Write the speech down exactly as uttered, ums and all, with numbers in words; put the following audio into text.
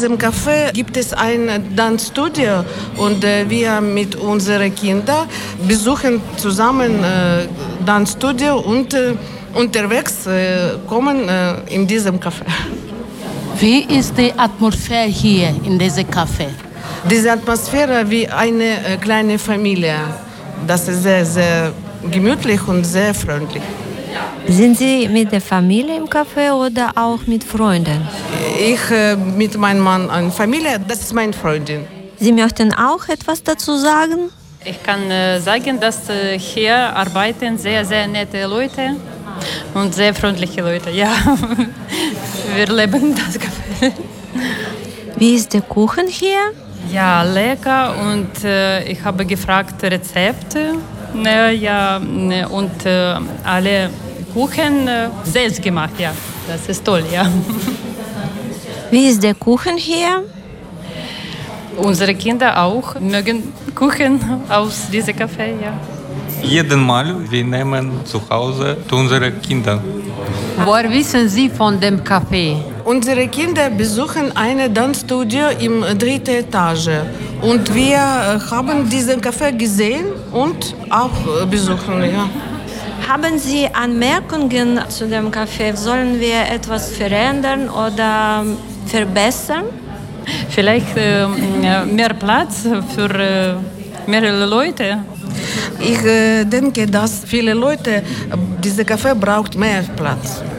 diesem Café gibt es ein Tanzstudio und äh, wir mit unseren Kindern besuchen zusammen äh, Tanzstudio und äh, unterwegs äh, kommen äh, in diesem Café. Wie ist die Atmosphäre hier in diesem Café? Diese Atmosphäre wie eine äh, kleine Familie. Das ist sehr, sehr gemütlich und sehr freundlich. Sind Sie mit der Familie im Café oder auch mit Freunden? Ich äh, mit meinem Mann eine Familie, das ist meine Freundin. Sie möchten auch etwas dazu sagen? Ich kann äh, sagen, dass äh, hier arbeiten sehr, sehr nette Leute und sehr freundliche Leute. Ja, wir leben das Café. Wie ist der Kuchen hier? Ja, lecker und äh, ich habe gefragt Rezepte. Äh, ja, und äh, alle Kuchen äh, selbst gemacht, ja. Das ist toll, ja. Wie ist der Kuchen hier? Unsere Kinder auch mögen Kuchen aus diesem Café, ja. Jeden Mal, wir nehmen zu Hause zu unseren Kindern. Woher wissen Sie von dem Café? Unsere Kinder besuchen ein Tanzstudio im dritten Etage und wir haben diesen Café gesehen und auch besuchen, ja. Haben Sie Anmerkungen zu dem Café? Sollen wir etwas verändern oder verbessern? Vielleicht äh, mehr Platz für äh, mehrere Leute. Ich äh, denke, dass viele Leute, dieser Café braucht mehr Platz.